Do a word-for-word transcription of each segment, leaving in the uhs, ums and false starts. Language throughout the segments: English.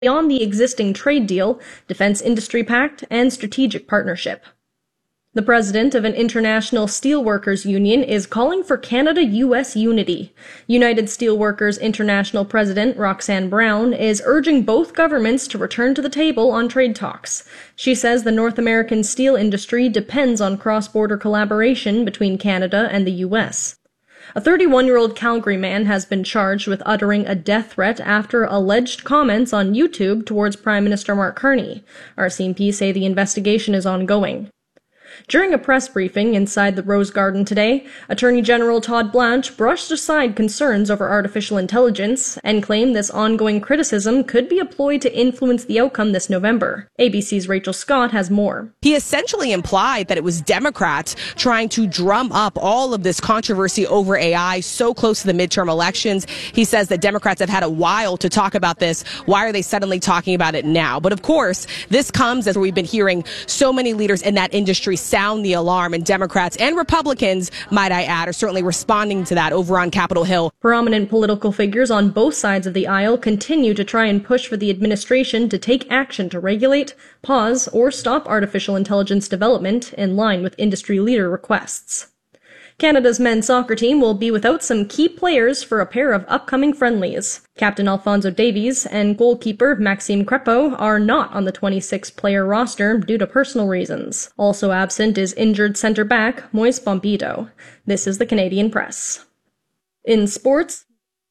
beyond the existing trade deal, defense industry pact, and strategic partnership. The president of an international steelworkers union is calling for Canada-U S unity. United Steelworkers International President Roxanne Brown is urging both governments to return to the table on trade talks. She says the North American steel industry depends on cross-border collaboration between Canada and the U S. A thirty-one-year-old Calgary man has been charged with uttering a death threat after alleged comments on YouTube towards Prime Minister Mark Carney. R C M P say the investigation is ongoing. During a press briefing inside the Rose Garden today, Attorney General Todd Blanche brushed aside concerns over artificial intelligence and claimed this ongoing criticism could be employed to influence the outcome this November. A B C's Rachel Scott has more. He essentially implied that it was Democrats trying to drum up all of this controversy over A I so close to the midterm elections. He says that Democrats have had a while to talk about this. Why are they suddenly talking about it now? But of course, this comes as we've been hearing so many leaders in that industry sound the alarm, and Democrats and Republicans, might I add, are certainly responding to that over on Capitol Hill. Prominent political figures on both sides of the aisle continue to try and push for the administration to take action to regulate, pause, or stop artificial intelligence development in line with industry leader requests. Canada's men's soccer team will be without some key players for a pair of upcoming friendlies. Captain Alphonso Davies and goalkeeper Maxime Crepeau are not on the twenty-six player roster due to personal reasons. Also absent is injured centre-back Moise Bombido. This is the Canadian Press. In sports...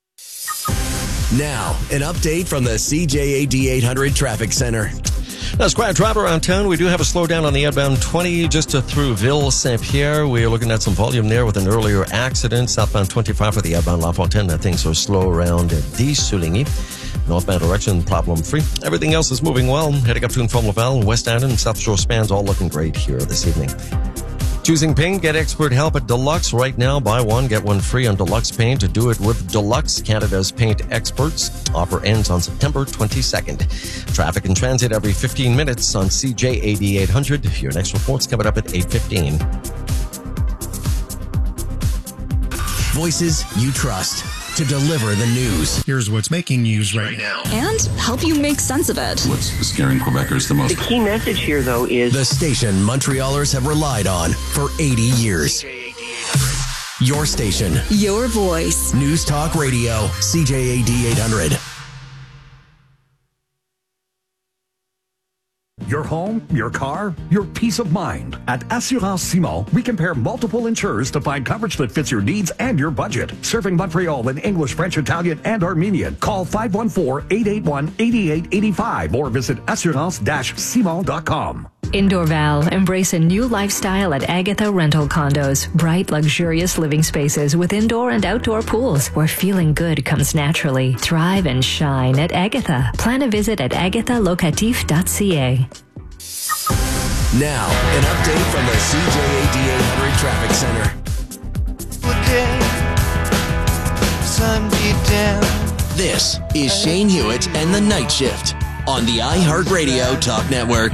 Now, an update from the C J A D eight hundred Traffic Center. Now, it's quite a drive around town. We do have a slowdown on the outbound twenty just to through Ville-Saint-Pierre. We are looking at some volume there with an earlier accident. Southbound twenty-five for the outbound La Fontaine. Things are slow around Dix-Souligny. Northbound direction, problem-free. Everything else is moving well. Heading up to and from Laval, West Island, South Shore spans all looking great here this evening. Choosing paint, get expert help at Deluxe right now. Buy one, get one free on Deluxe Paint. To do it with Deluxe, Canada's paint experts. Offer ends on September twenty-second. Traffic and transit every fifteen minutes on C J A D eight hundred. Your next report's coming up at eight fifteen. Voices you trust to deliver the news. Here's what's making news right now. And help you make sense of it. What's scaring Quebecers the most? The key message here, though, is the station Montrealers have relied on for eighty years. Your station. Your voice. News Talk Radio. C J A D eight hundred. Your home, your car, your peace of mind. At Assurance Simon, we compare multiple insurers to find coverage that fits your needs and your budget. Serving Montreal in English, French, Italian, and Armenian. Call five one four, eight eight one, eight eight eight five or visit assurance dash simon dot com. In Dorval, embrace a new lifestyle at Agatha Rental Condos. Bright, luxurious living spaces with indoor and outdoor pools where feeling good comes naturally. Thrive and shine at Agatha. Plan a visit at agatha locatif dot c a. Now, an update from the C J A D eight hundred Traffic Center. This is Shane Hewitt and the Night Shift on the iHeartRadio Talk Network.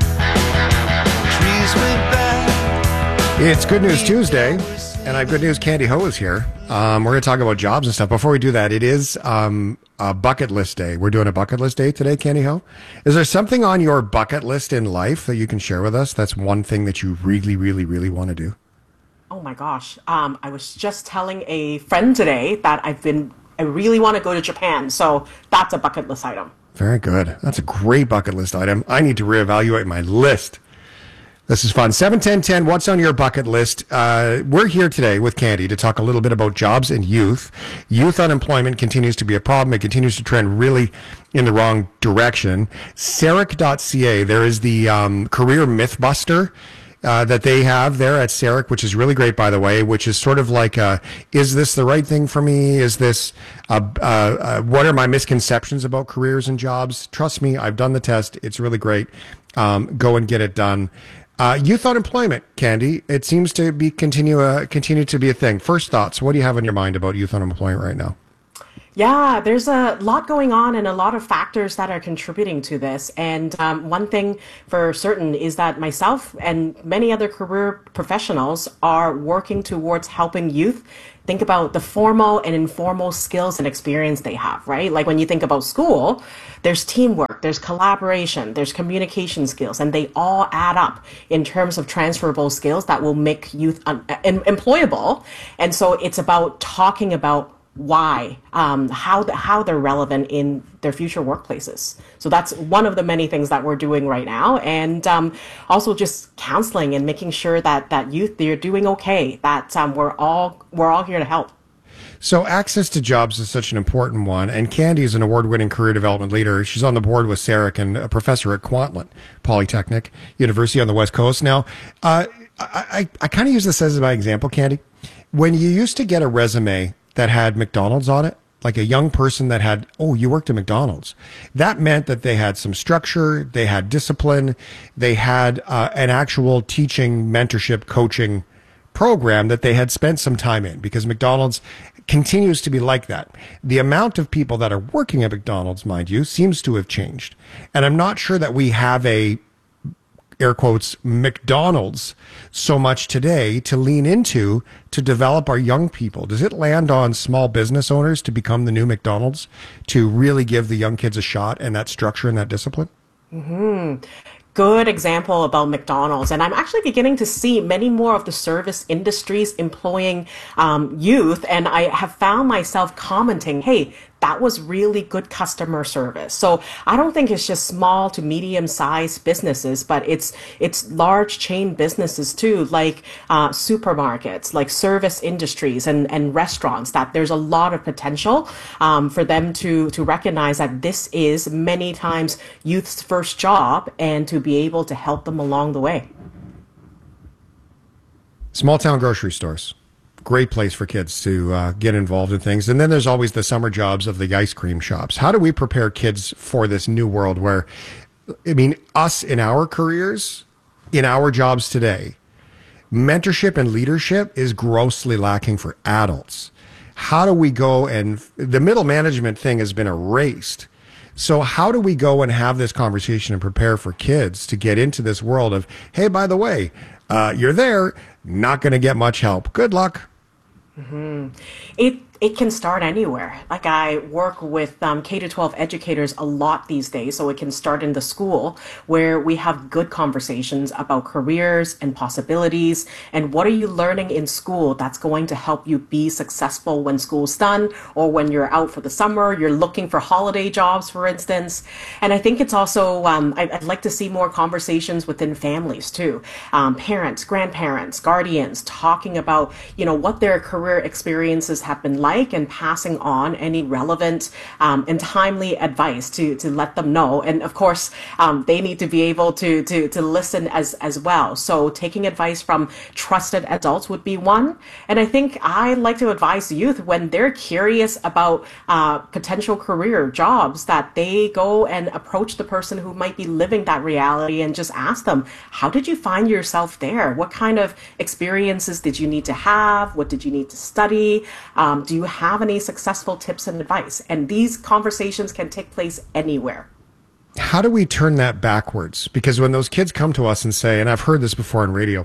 It's Good News Tuesday, and I have good news. Candy Ho is here. Um, we're going to talk about jobs and stuff. Before we do that, it is um, a bucket list day. We're doing a bucket list day today, Candy Ho. Is there something on your bucket list in life that you can share with us? That's one thing that you really, really, really want to do. Oh my gosh. Um, I was just telling a friend today that I've been, I really want to go to Japan. So that's a bucket list item. Very good. That's a great bucket list item. I need to reevaluate my list. This is fun. seven ten ten, what's on your bucket list? Uh, we're here today with Candy to talk a little bit about jobs and youth. Youth unemployment continues to be a problem. It continues to trend really in the wrong direction. C E R I C dot c a, there is the um, Career Mythbuster uh, that they have there at C E R I C, which is really great, by the way, which is sort of like, uh, is this the right thing for me? Is this, uh, uh, uh, what are my misconceptions about careers and jobs? Trust me, I've done the test. It's really great. Um, go and get it done. Uh, youth unemployment, Candy, it seems to be continue uh, continue to be a thing. First thoughts, what do you have on your mind about youth unemployment right now? Yeah, there's a lot going on and a lot of factors that are contributing to this. And um, one thing for certain is that myself and many other career professionals are working towards helping youth think about the formal and informal skills and experience they have, right? Like when you think about school, there's teamwork, there's collaboration, there's communication skills, and they all add up in terms of transferable skills that will make youth un- em- employable. And so it's about talking about why, um, how the, how they're relevant in their future workplaces. So that's one of the many things that we're doing right now, and um, also just counseling and making sure that that youth, they're doing okay. That um, we're all we're all here to help. So access to jobs is such an important one, and Candy is an award-winning career development leader. She's on the board with Sarek and a professor at Kwantlen Polytechnic University on the West Coast. Now, uh, I, I, I kind of use this as my example, Candy. When you used to get a resume that had McDonald's on it, like a young person that had, oh, you worked at McDonald's. That meant that they had some structure, they had discipline, they had uh, an actual teaching, mentorship, coaching program that they had spent some time in, because McDonald's continues to be like that. The amount of people that are working at McDonald's, mind you, seems to have changed. And I'm not sure that we have a air quotes, McDonald's so much today to lean into to develop our young people? Does it land on small business owners to become the new McDonald's, to really give the young kids a shot and that structure and that discipline? Mm-hmm. Good example about McDonald's. And I'm actually beginning to see many more of the service industries employing um, youth. And I have found myself commenting, hey, that was really good customer service. So I don't think it's just small to medium sized businesses, but it's it's large chain businesses too, like uh, supermarkets, like service industries and, and restaurants, that there's a lot of potential um, for them to, to recognize that this is many times youth's first job, and to be able to help them along the way. Small town grocery stores. Great place for kids to uh, get involved in things. And then there's always the summer jobs of the ice cream shops. How do we prepare kids for this new world where, I mean, us in our careers, in our jobs today, mentorship and leadership is grossly lacking for adults. How do we go and the middle management thing has been erased. So how do we go and have this conversation and prepare for kids to get into this world of, hey, by the way, uh, you're there, not going to get much help. Good luck. Mm-hmm. It it can start anywhere. Like I work with um, K to twelve educators a lot these days, so it can start in the school where we have good conversations about careers and possibilities and what are you learning in school that's going to help you be successful when school's done, or when you're out for the summer, you're looking for holiday jobs, for instance. And I think it's also, um, I, I'd like to see more conversations within families too. Um, parents, grandparents, guardians talking about, you know, what their career experiences have been like, and passing on any relevant um, and timely advice to to let them know. And of course, um, they need to be able to to to listen as as well. So taking advice from trusted adults would be one. And I think I like to advise youth when they're curious about uh, potential career jobs, that they go and approach the person who might be living that reality and just ask them, how did you find yourself there? What kind of experiences did you need to have? What did you need to study? Um, do you have any successful tips and advice? And these conversations can take place anywhere. How do we turn that backwards? Because when those kids come to us and say, and I've heard this before on radio,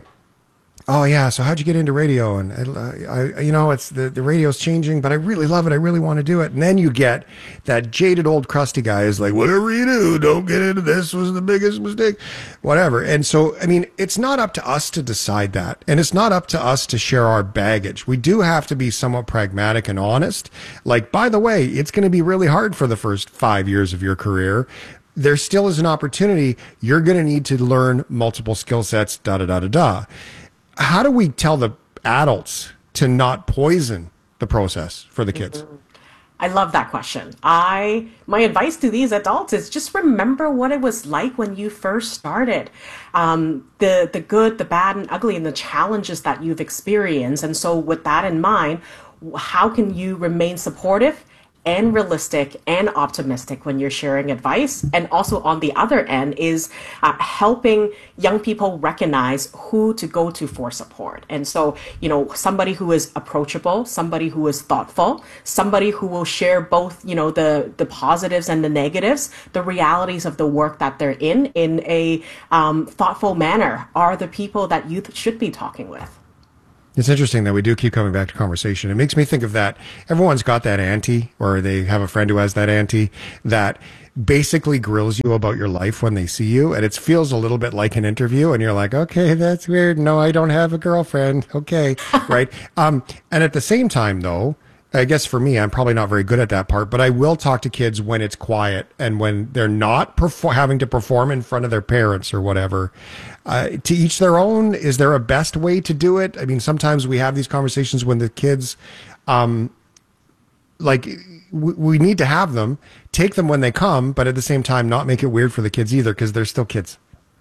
oh yeah, so how'd you get into radio? And I, I you know, it's the, the radio's changing, but I really love it. I really want to do it. And then you get that jaded old crusty guy is like, whatever you do, don't get into this, was the biggest mistake, whatever. And so, I mean, it's not up to us to decide that. And it's not up to us to share our baggage. We do have to be somewhat pragmatic and honest. Like, by the way, it's going to be really hard for the first five years of your career. There still is an opportunity. You're going to need to learn multiple skill sets, da, da, da, da, da. How do we tell the adults to not poison the process for the kids? Mm-hmm. I love that question. I my advice to these adults is just remember what it was like when you first started. Um, the the good, the bad, and ugly, and the challenges that you've experienced. And so with that in mind, how can you remain supportive and realistic and optimistic when you're sharing advice. And also on the other end is uh, helping young people recognize who to go to for support. And so, you know, somebody who is approachable, somebody who is thoughtful, somebody who will share both, you know, the, the positives and the negatives, the realities of the work that they're in, in a um, thoughtful manner are the people that youth should be talking with. It's interesting that we do keep coming back to conversation. It makes me think of that. Everyone's got that auntie, or they have a friend who has that auntie that basically grills you about your life when they see you. And it feels a little bit like an interview. And you're like, okay, that's weird. No, I don't have a girlfriend. Okay. Right. Um, and at the same time, though, I guess for me, I'm probably not very good at that part, but I will talk to kids when it's quiet and when they're not perfor- having to perform in front of their parents or whatever. Uh, to each their own. Is there a best way to do it? I mean, sometimes we have these conversations when the kids, um, like, w- we need to have them, take them when they come, but at the same time, not make it weird for the kids either, because they're still kids.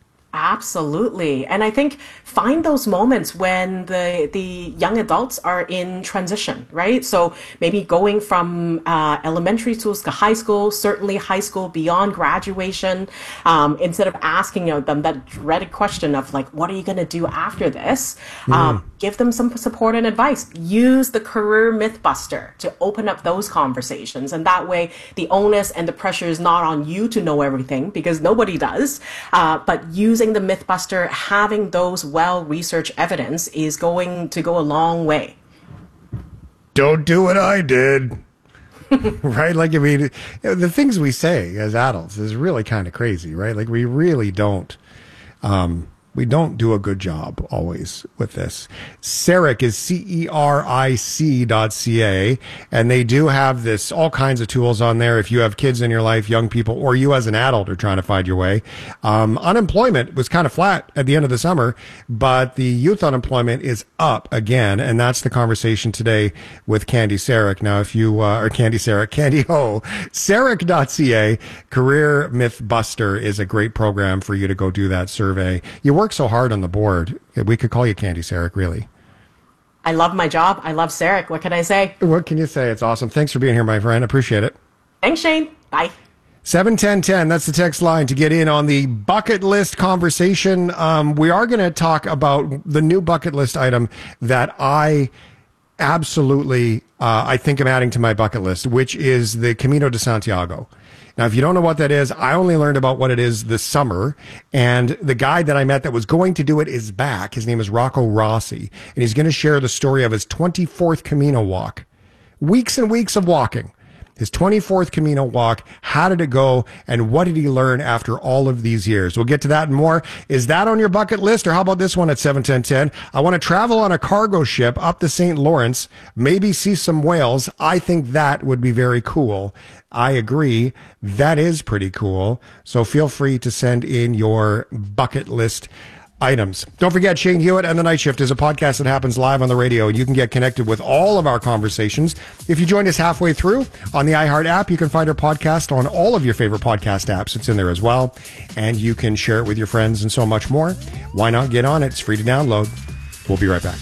Absolutely. And I think find those moments when the the young adults are in transition, right? So maybe going from uh, elementary schools to high school, certainly high school beyond graduation, um, instead of asking you know, them that dreaded question of like, what are you going to do after this? Mm. Um, give them some support and advice. Use the Career Mythbuster to open up those conversations. And that way the onus and the pressure is not on you to know everything, because nobody does, uh, but use Using the Mythbuster, having those well-researched evidence is going to go a long way. Don't do what I did. Right? Like, I mean, the things we say as adults is really kind of crazy, right? Like, we really don't, um, we don't do a good job always with this. CERIC is C E R I C dot C A, and they do have this, all kinds of tools on there. If you have kids in your life, young people, or you as an adult are trying to find your way. Um, unemployment was kind of flat at the end of the summer, but the youth unemployment is up again, and that's the conversation today with Candy CERIC. Now, if you, uh, or Candy CERIC, Candy Ho, CERIC dot C A, Career Mythbuster is a great program for you to go do that survey. You work so hard on the board. We could call you Candy CERIC, really. I love my job. I love CERIC. What can I say? What can you say? It's awesome. Thanks for being here, my friend. Appreciate it. Thanks, Shane. Bye. seven ten ten, that's the text line to get in on the bucket list conversation. Um, we are going to talk about the new bucket list item that I absolutely, uh, I think I'm adding to my bucket list, which is the Camino de Santiago. Now, if you don't know what that is, I only learned about what it is this summer, and the guy that I met that was going to do it is back. His name is Rocco Rossi, and he's going to share the story of his twenty-fourth Camino walk. Weeks and weeks of walking. His twenty-fourth Camino walk. How did it go, and what did he learn after all of these years? We'll get to that and more. Is that on your bucket list, or how about this one at seven ten ten? I want to travel on a cargo ship up the Saint Lawrence, maybe see some whales. I think that would be very cool. I agree. That is pretty cool. So feel free to send in your bucket list items. Don't forget, Shane Hewitt and The Night Shift is a podcast that happens live on the radio, and you can get connected with all of our conversations. If you joined us halfway through on the iHeart app, you can find our podcast on all of your favorite podcast apps. It's in there as well, and you can share it with your friends and so much more. Why not get on it? It's free to download. We'll be right back.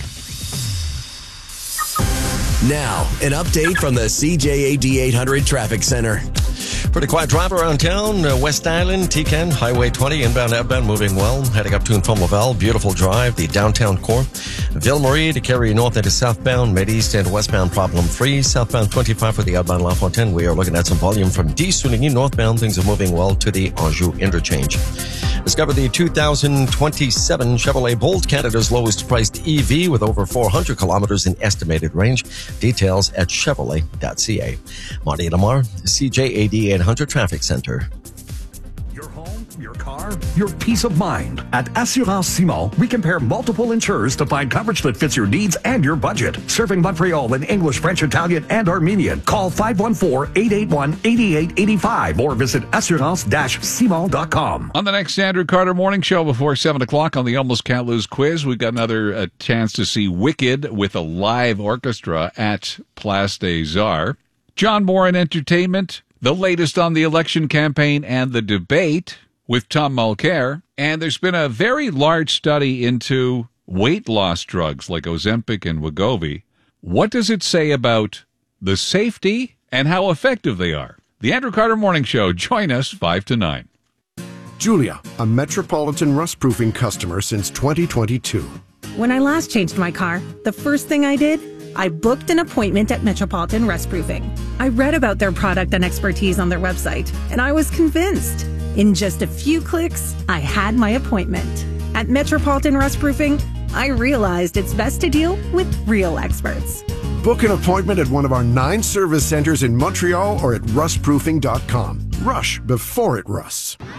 Now, an update from the C J A D eight hundred Traffic Center. Pretty quiet drive around town. Uh, West Island, T Ken, Highway twenty, inbound, outbound, moving well. Heading up to and from Laval. Beautiful drive. The downtown core. Ville Marie to carry north into southbound, mid east and westbound, problem free. Southbound twenty-five for the outbound La Fontaine. We are looking at some volume from D. Souligny northbound. Things are moving well to the Anjou interchange. Discover the two thousand twenty-seven Chevrolet Bolt, Canada's lowest priced E V with over four hundred kilometers in estimated range. Details at Chevrolet dot C A. Marty Lamar, C J A D eight hundred Traffic Center. Your home, your car, your peace of mind. At Assurance Simon, we compare multiple insurers to find coverage that fits your needs and your budget. Serving Montreal in English, French, Italian, and Armenian. Call five one four, eight eight one, eight eight eight five or visit assurance dash simon dot com. On the next Andrew Carter Morning Show before seven o'clock on the Almost Can't Lose quiz, we've got another uh, chance to see Wicked with a live orchestra at Place des Arts. John Moore in entertainment. The latest on the election campaign and the debate with Tom Mulcair. And there's been a very large study into weight loss drugs like Ozempic and Wegovy. What does it say about the safety and how effective they are. The Andrew Carter Morning Show. Join us five to nine. Julia, a Metropolitan rust-proofing customer since twenty twenty-two. When I last changed my car, the first thing I did, I booked an appointment at Metropolitan Rust-Proofing. I read about their product and expertise on their website, and I was convinced. In just a few clicks, I had my appointment. At Metropolitan Rust-Proofing, I realized it's best to deal with real experts. Book an appointment at one of our nine service centers in Montreal or at rust proofing dot com. Rush before it rusts.